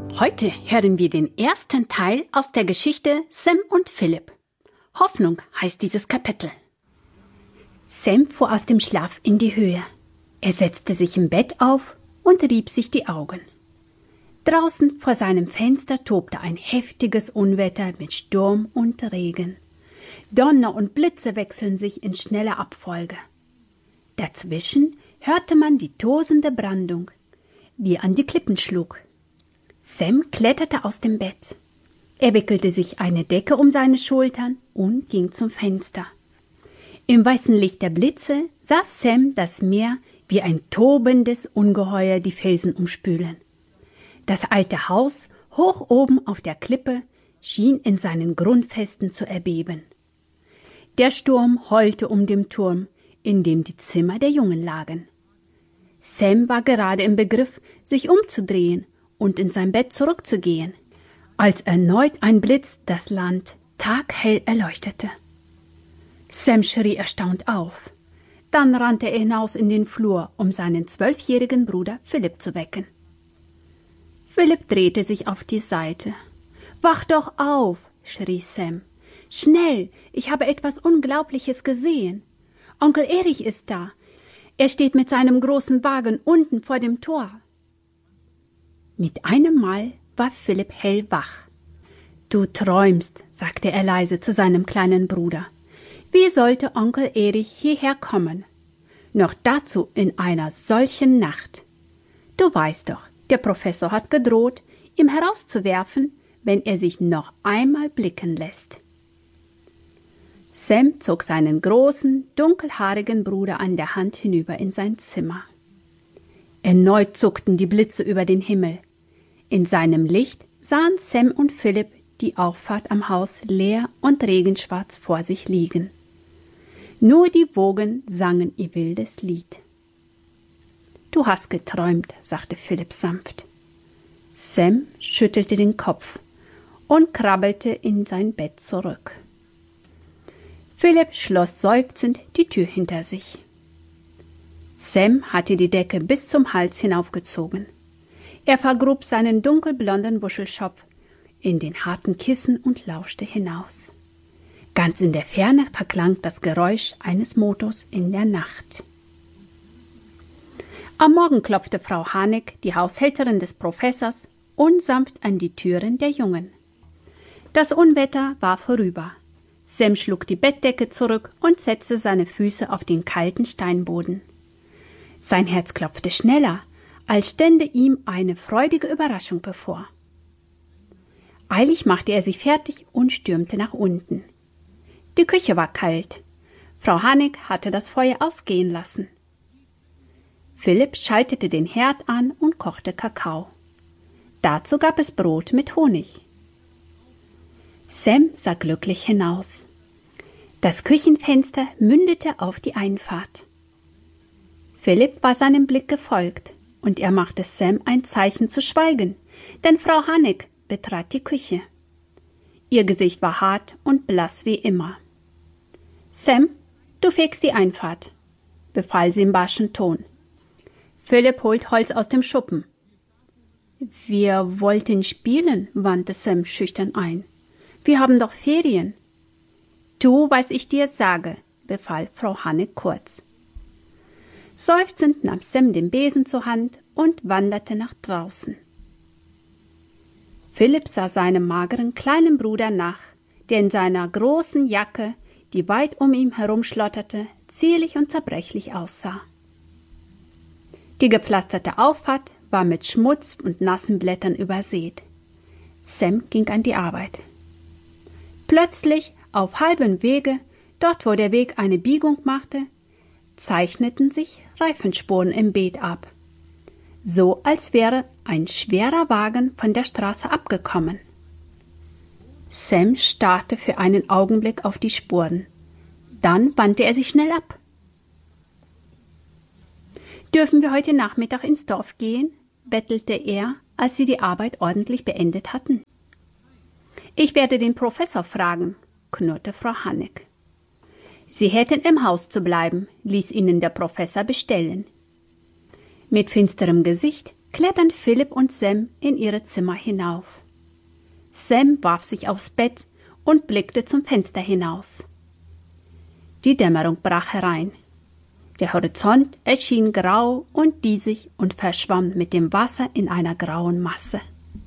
Heute hören wir den ersten Teil aus der Geschichte Sam und Philipp. Hoffnung heißt dieses Kapitel. Sam fuhr aus dem Schlaf in die Höhe. Er setzte sich im Bett auf und rieb sich die Augen. Draußen vor seinem Fenster tobte ein heftiges Unwetter mit Sturm und Regen. Donner und Blitze wechseln sich in schneller Abfolge. Dazwischen hörte man die tosende Brandung, die an die Klippen schlug. Sam kletterte aus dem Bett. Er wickelte sich eine Decke um seine Schultern und ging zum Fenster. Im weißen Licht der Blitze sah Sam das Meer wie ein tobendes Ungeheuer die Felsen umspülen. Das alte Haus, hoch oben auf der Klippe, schien in seinen Grundfesten zu erbeben. Der Sturm heulte um den Turm, in dem die Zimmer der Jungen lagen. Sam war gerade im Begriff, sich umzudrehen und in sein Bett zurückzugehen, als erneut ein Blitz das Land taghell erleuchtete. Sam schrie erstaunt auf. Dann rannte er hinaus in den Flur, um seinen 12-jährigen Bruder Philipp zu wecken. Philipp drehte sich auf die Seite. »Wach doch auf«, schrie Sam. »Schnell, ich habe etwas Unglaubliches gesehen. Onkel Erich ist da. Er steht mit seinem großen Wagen unten vor dem Tor.« Mit einem Mal war Philipp hellwach. »Du träumst«, sagte er leise zu seinem kleinen Bruder. »Wie sollte Onkel Erich hierher kommen? Noch dazu in einer solchen Nacht. Du weißt doch, der Professor hat gedroht, ihn herauszuwerfen, wenn er sich noch einmal blicken lässt.« Sam zog seinen großen, dunkelhaarigen Bruder an der Hand hinüber in sein Zimmer. Erneut zuckten die Blitze über den Himmel. In seinem Licht sahen Sam und Philipp die Auffahrt am Haus leer und regenschwarz vor sich liegen. Nur die Wogen sangen ihr wildes Lied. »Du hast geträumt«, sagte Philipp sanft. Sam schüttelte den Kopf und krabbelte in sein Bett zurück. Philipp schloss seufzend die Tür hinter sich. Sam hatte die Decke bis zum Hals hinaufgezogen. Er vergrub seinen dunkelblonden Wuschelschopf in den harten Kissen und lauschte hinaus. Ganz in der Ferne verklang das Geräusch eines Motors in der Nacht. Am Morgen klopfte Frau Haneck, die Haushälterin des Professors, unsanft an die Türen der Jungen. Das Unwetter war vorüber. Sam schlug die Bettdecke zurück und setzte seine Füße auf den kalten Steinboden. Sein Herz klopfte schneller, als stände ihm eine freudige Überraschung bevor. Eilig machte er sich fertig und stürmte nach unten. Die Küche war kalt. Frau Haneck hatte das Feuer ausgehen lassen. Philipp schaltete den Herd an und kochte Kakao. Dazu gab es Brot mit Honig. Sam sah glücklich hinaus. Das Küchenfenster mündete auf die Einfahrt. Philipp war seinem Blick gefolgt, und er machte Sam ein Zeichen zu schweigen, denn Frau Haneck betrat die Küche. Ihr Gesicht war hart und blass wie immer. »Sam, du fegst die Einfahrt«, befahl sie im barschen Ton. »Philipp holt Holz aus dem Schuppen.« »Wir wollten spielen«, wandte Sam schüchtern ein. »Wir haben doch Ferien.« »Tu, was ich dir sage«, befahl Frau Haneck kurz. Seufzend nahm Sam den Besen zur Hand und wanderte nach draußen. Philipp sah seinem mageren kleinen Bruder nach, der in seiner großen Jacke, die weit um ihn herumschlotterte, zierlich und zerbrechlich aussah. Die gepflasterte Auffahrt war mit Schmutz und nassen Blättern übersät. Sam ging an die Arbeit. Plötzlich, auf halbem Wege, dort wo der Weg eine Biegung machte, zeichneten sich Reifenspuren im Beet ab, so als wäre ein schwerer Wagen von der Straße abgekommen. Sam starrte für einen Augenblick auf die Spuren. Dann wandte er sich schnell ab. »Dürfen wir heute Nachmittag ins Dorf gehen?« bettelte er, als sie die Arbeit ordentlich beendet hatten. »Ich werde den Professor fragen«, knurrte Frau Haneck. Sie hätten im Haus zu bleiben, ließ ihnen der Professor bestellen. Mit finsterem Gesicht klettern Philipp und Sam in ihre Zimmer hinauf. Sam warf sich aufs Bett und blickte zum Fenster hinaus. Die Dämmerung brach herein. Der Horizont erschien grau und diesig und verschwamm mit dem Wasser in einer grauen Masse.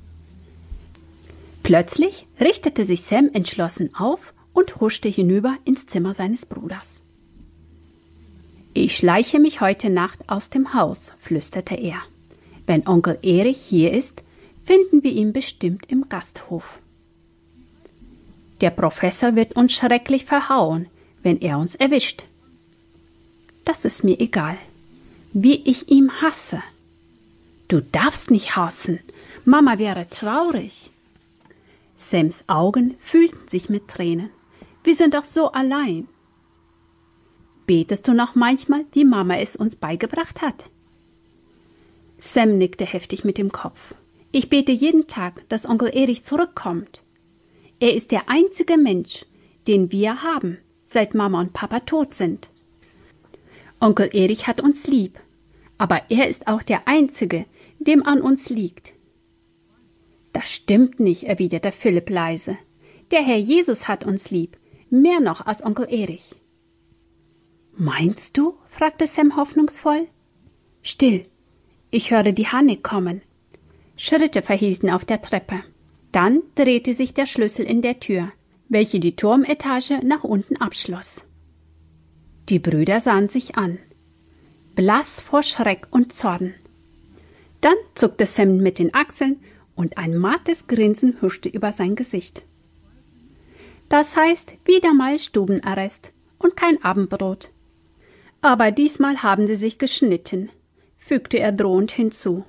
Plötzlich richtete sich Sam entschlossen auf und huschte hinüber ins Zimmer seines Bruders. »Ich schleiche mich heute Nacht aus dem Haus«, flüsterte er. »Wenn Onkel Erich hier ist, finden wir ihn bestimmt im Gasthof. Der Professor wird uns schrecklich verhauen, wenn er uns erwischt. Das ist mir egal. Wie ich ihn hasse.« »Du darfst nicht hassen. Mama wäre traurig.« Sams Augen füllten sich mit Tränen. »Wir sind doch so allein.« »Betest du noch manchmal, wie Mama es uns beigebracht hat?« Sam nickte heftig mit dem Kopf. »Ich bete jeden Tag, dass Onkel Erich zurückkommt. Er ist der einzige Mensch, den wir haben, seit Mama und Papa tot sind. Onkel Erich hat uns lieb, aber er ist auch der Einzige, dem an uns liegt.« »Das stimmt nicht«, erwiderte Philipp leise. »Der Herr Jesus hat uns lieb, mehr noch als Onkel Erich.« »Meinst du?«, fragte Sam hoffnungsvoll. »Still, ich höre die Hanne kommen.« Schritte verhielten auf der Treppe. Dann drehte sich der Schlüssel in der Tür, welche die Turmetage nach unten abschloss. Die Brüder sahen sich an, blass vor Schreck und Zorn. Dann zuckte Sam mit den Achseln und ein mattes Grinsen huschte über sein Gesicht. »Das heißt, wieder mal Stubenarrest und kein Abendbrot. Aber diesmal haben sie sich geschnitten«, fügte er drohend hinzu.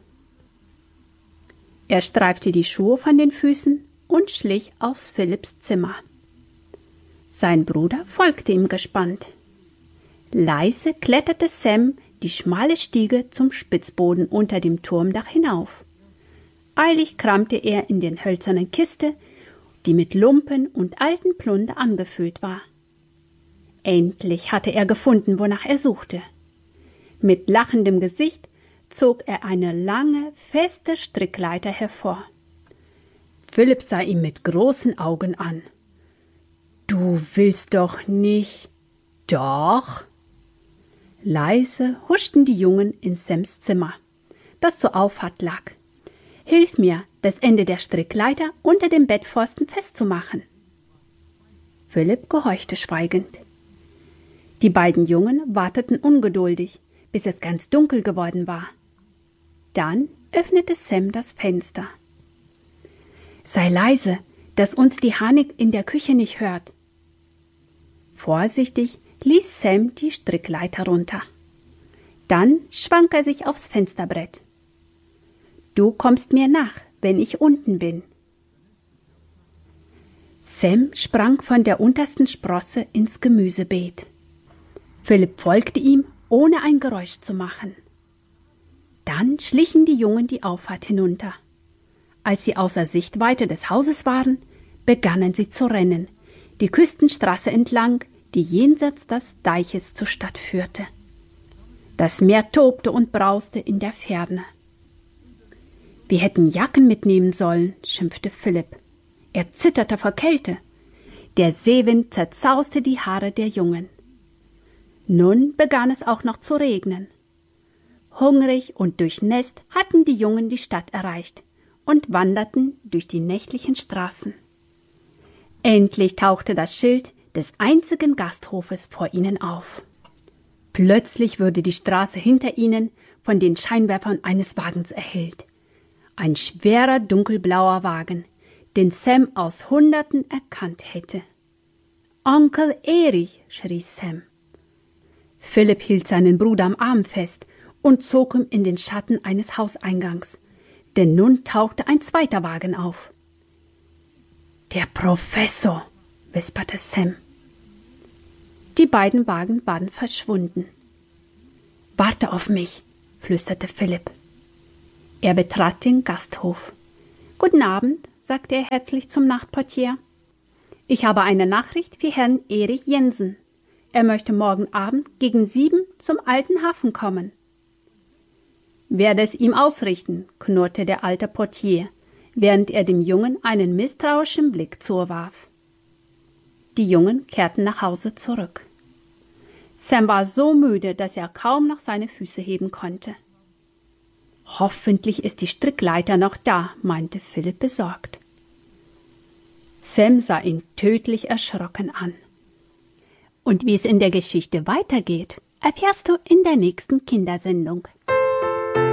Er streifte die Schuhe von den Füßen und schlich aus Philipps Zimmer. Sein Bruder folgte ihm gespannt. Leise kletterte Sam die schmale Stiege zum Spitzboden unter dem Turmdach hinauf. Eilig kramte er in den hölzernen Kiste, die mit Lumpen und alten Plunder angefüllt war. Endlich hatte er gefunden, wonach er suchte. Mit lachendem Gesicht zog er eine lange, feste Strickleiter hervor. Philipp sah ihn mit großen Augen an. »Du willst doch nicht?« »Doch!« Leise huschten die Jungen in Sams Zimmer, das zur Auffahrt lag. »Hilf mir, das Ende der Strickleiter unter dem Bettpfosten festzumachen.« Philipp gehorchte schweigend. Die beiden Jungen warteten ungeduldig, bis es ganz dunkel geworden war. Dann öffnete Sam das Fenster. »Sei leise, dass uns die Hanik in der Küche nicht hört.« Vorsichtig ließ Sam die Strickleiter runter. Dann schwang er sich aufs Fensterbrett. »Du kommst mir nach, wenn ich unten bin.« Sam sprang von der untersten Sprosse ins Gemüsebeet. Philipp folgte ihm, ohne ein Geräusch zu machen. Dann schlichen die Jungen die Auffahrt hinunter. Als sie außer Sichtweite des Hauses waren, begannen sie zu rennen, die Küstenstraße entlang, die jenseits des Deiches zur Stadt führte. Das Meer tobte und brauste in der Ferne. »Wir hätten Jacken mitnehmen sollen«, schimpfte Philipp. Er zitterte vor Kälte. Der Seewind zerzauste die Haare der Jungen. Nun begann es auch noch zu regnen. Hungrig und durchnässt hatten die Jungen die Stadt erreicht und wanderten durch die nächtlichen Straßen. Endlich tauchte das Schild des einzigen Gasthofes vor ihnen auf. Plötzlich wurde die Straße hinter ihnen von den Scheinwerfern eines Wagens erhellt. Ein schwerer, dunkelblauer Wagen, den Sam aus Hunderten erkannt hätte. »Onkel Erich«, schrie Sam. Philipp hielt seinen Bruder am Arm fest und zog ihn in den Schatten eines Hauseingangs, denn nun tauchte ein zweiter Wagen auf. »Der Professor«, wisperte Sam. Die beiden Wagen waren verschwunden. »Warte auf mich«, flüsterte Philipp. Er betrat den Gasthof. »Guten Abend«, sagte er herzlich zum Nachtportier. »Ich habe eine Nachricht für Herrn Erich Jensen. Er möchte morgen Abend gegen 7 zum Alten Hafen kommen.« Werde es ihm ausrichten, knurrte der alte Portier, während er dem Jungen einen misstrauischen Blick zuwarf. Die Jungen kehrten nach Hause zurück. Sam war so müde, dass er kaum noch seine Füße heben konnte. »Hoffentlich ist die Strickleiter noch da«, meinte Philipp besorgt. Sam sah ihn tödlich erschrocken an. Und wie es in der Geschichte weitergeht, erfährst du in der nächsten Kindersendung.